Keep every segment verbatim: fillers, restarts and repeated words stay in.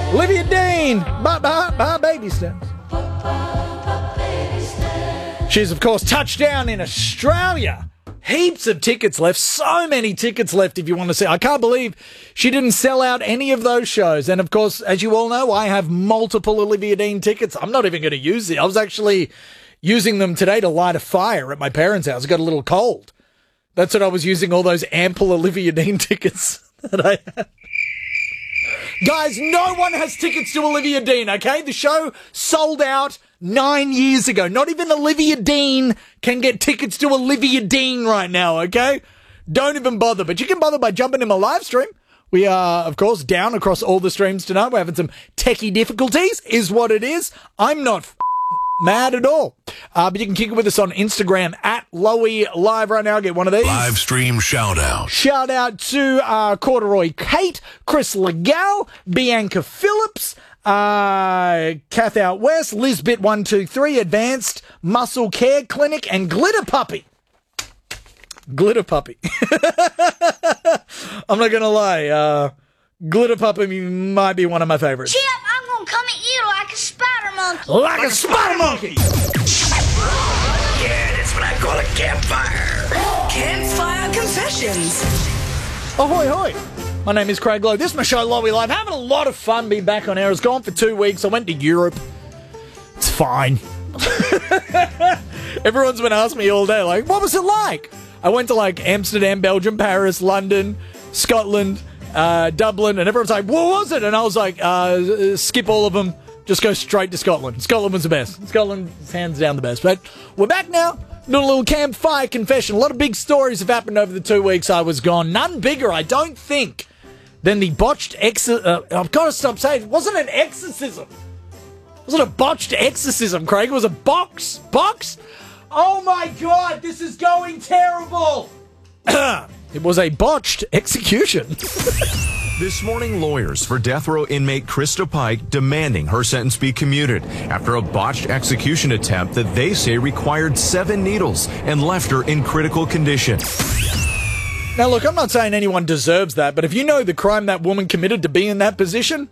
Olivia Dean, bye bye bye baby steps. She's, of course, touched down in Australia. Heaps of tickets left. So many tickets left if you want to see. I can't believe she didn't sell out any of those shows. And, of course, as you all know, I have multiple Olivia Dean tickets. I'm not even going to use it. I was actually using them today to light a fire at my parents' house. It got a little cold. That's what I was using all those ample Olivia Dean tickets that I had. Guys, no one has tickets to Olivia Dean, okay? The show sold out nine years ago. Not even Olivia Dean can get tickets to Olivia Dean right now, okay? Don't even bother. But you can bother by jumping in my live stream. We are, of course, down across all the streams tonight. We're having some techie difficulties, is what it is. I'm not f- mad at all. Uh, but you can kick it with us on Instagram at Lowy Live right now. Get one of these. Live stream shout out. Shout out to uh, Corduroy Kate, Chris Legal, Bianca Phillips, uh, Kath Out West, Lizbit one two three, Advanced Muscle Care Clinic, and Glitter Puppy. Glitter Puppy. I'm not going to lie. Uh, Glitter Puppy might be one of my favorites. Chip, I'm going to come at you like a spider monkey. Like, like a spider monkey. Yeah, that's what I call a campfire. Campfire Confessions. Ahoy, hoy. My name is Craig Lowe. This is my show, Lowy Live. Having a lot of fun being back on air. I was gone for two weeks. I went to Europe. It's fine. Everyone's been asking me all day, like, what was it like? I went to, like, Amsterdam, Belgium, Paris, London, Scotland, uh, Dublin, and everyone's like, what was it? And I was like, uh, skip all of them. Just go straight to Scotland. Scotland was the best. Scotland's hands down the best. But we're back now. Doing a little campfire confession. A lot of big stories have happened over the two weeks I was gone. None bigger, I don't think, than the botched exor... Uh, I've got to stop saying it wasn't an exorcism. It wasn't a botched exorcism, Craig. It was a box. Box? Oh, my God. This is going terrible. It was a botched execution. This morning, lawyers for death row inmate Krista Pike demanding her sentence be commuted after a botched execution attempt that they say required seven needles and left her in critical condition. Now, look, I'm not saying anyone deserves that, but if you know the crime that woman committed to be in that position,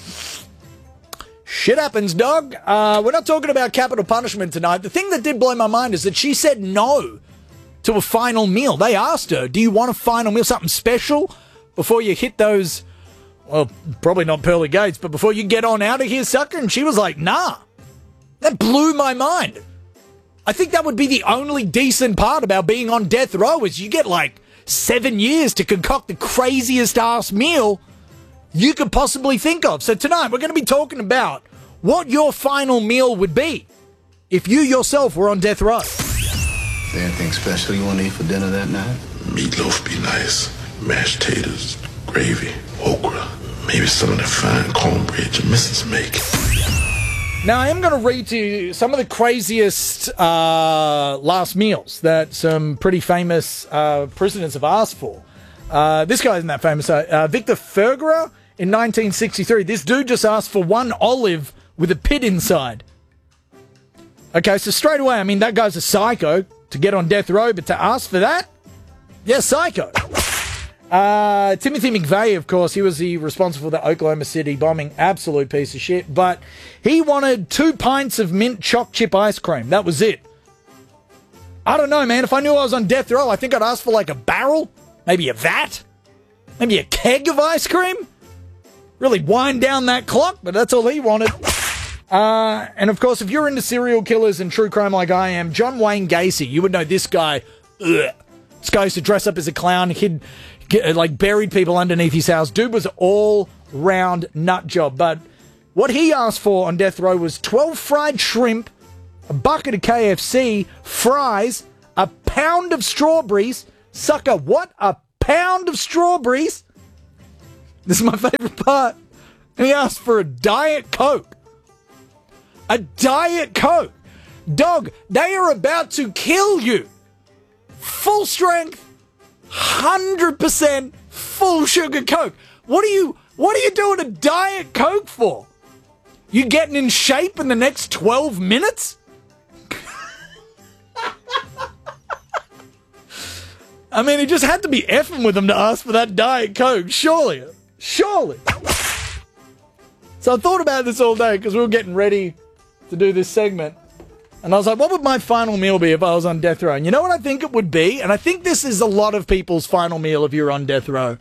shit happens, dog. Uh, we're not talking about capital punishment tonight. The thing that did blow my mind is that she said no to a final meal. They asked her, do you want a final meal, something special, before you hit those, well, probably not pearly gates, but before you get on out of here, sucker? And she was like, nah. That blew my mind. I think that would be the only decent part about being on death row is you get like seven years to concoct the craziest ass meal you could possibly think of. So tonight we're going to be talking about what your final meal would be if you yourself were on death row. Is there anything special you want to eat for dinner that night? Meatloaf be nice. Mashed taters, gravy, okra, maybe some of the fine cornbread your missus make. Now, I am going to read to you some of the craziest uh, last meals that some pretty famous uh, prisoners have asked for. Uh, this guy isn't that famous. Uh, uh, Victor Fergera in nineteen sixty-three. This dude just asked for one olive with a pit inside. Okay, so straight away, I mean, that guy's a psycho to get on death row, but to ask for that? Yeah, psycho. Uh, Timothy McVeigh, of course, he was the responsible for the Oklahoma City bombing. Absolute piece of shit. But he wanted two pints of mint choc chip ice cream. That was it. I don't know, man. If I knew I was on death row, I think I'd ask for like a barrel, maybe a vat, maybe a keg of ice cream. Really wind down that clock, but that's all he wanted. Uh, and of course, if you're into serial killers and true crime like I am, John Wayne Gacy, you would know this guy. Ugh. This guy used to dress up as a clown, he'd get, like buried people underneath his house. Dude was all round nut job. But what he asked for on death row was twelve fried shrimp, a bucket of K F C, fries, a pound of strawberries. Sucker, what? A pound of strawberries? This is my favorite part. And he asked for a Diet Coke. A Diet Coke. Dog, they are about to kill you. Full strength, one hundred percent full sugar Coke. What are you, what are you doing a Diet Coke for? You getting in shape in the next twelve minutes? I mean, he just had to be effing with him to ask for that Diet Coke, surely. Surely. So I thought about this all day because we were getting ready to do this segment. And I was like, what would my final meal be if I was on death row? And you know what I think it would be? And I think this is a lot of people's final meal if you're on death row.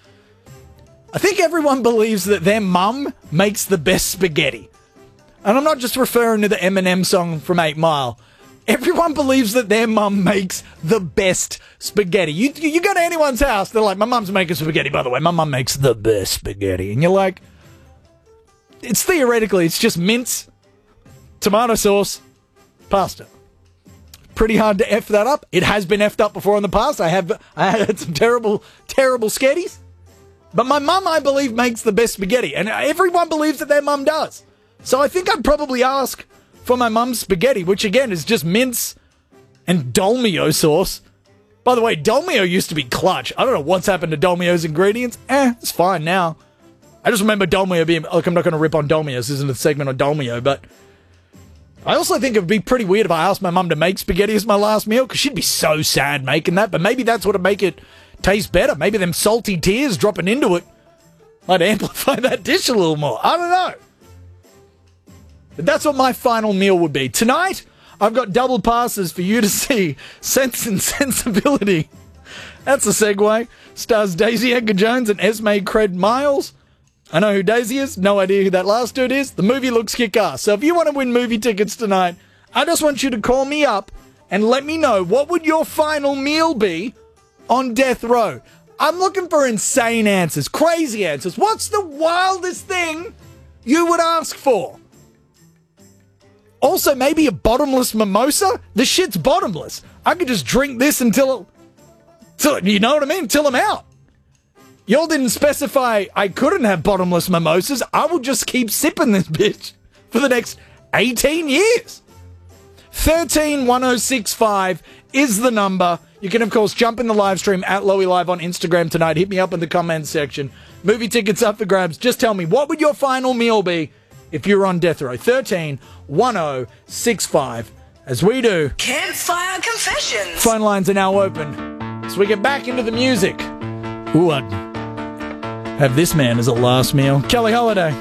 I think everyone believes that their mum makes the best spaghetti. And I'm not just referring to the Eminem song from eight mile. Everyone believes that their mum makes the best spaghetti. You, you go to anyone's house, they're like, my mum's making spaghetti, by the way. My mum makes the best spaghetti. And you're like, it's theoretically, it's just mince, tomato sauce, pasta. Pretty hard to F that up. It has been F'd up before in the past. I have I had some terrible, terrible sketties. But my mum, I believe, makes the best spaghetti. And everyone believes that their mum does. So I think I'd probably ask for my mum's spaghetti, which again is just mince and Dolmio sauce. By the way, Dolmio used to be clutch. I don't know what's happened to Dolmio's ingredients. Eh, it's fine now. I just remember Dolmio being... Look, I'm not going to rip on Dolmio. This isn't a segment on Dolmio, but... I also think it would be pretty weird if I asked my mum to make spaghetti as my last meal, because she'd be so sad making that, but maybe that's what would make it taste better. Maybe them salty tears dropping into it might amplify that dish a little more. I don't know. But that's what my final meal would be. Tonight, I've got double passes for you to see Sense and Sensibility. That's a segue. Stars Daisy Edgar Jones and Esme Cred Miles. I know who Daisy is. No idea who that last dude is. The movie looks kick-ass. So if you want to win movie tickets tonight, I just want you to call me up and let me know what would your final meal be on death row. I'm looking for insane answers, crazy answers. What's the wildest thing you would ask for? Also, maybe a bottomless mimosa? The shit's bottomless. I could just drink this until, till, you know what I mean? Till I'm out. Y'all didn't specify I couldn't have bottomless mimosas. I will just keep sipping this bitch for the next eighteen years. one three one oh six five is the number. You can, of course, jump in the live stream at Lowy Live on Instagram tonight. Hit me up in the comments section. Movie tickets up for grabs. Just tell me, what would your final meal be if you're on death row? one three one oh six five. As we do, Campfire Confessions. phone lines are now open. So we get back into the music. Ooh, I'd have this man as a last meal. Kelly Holiday.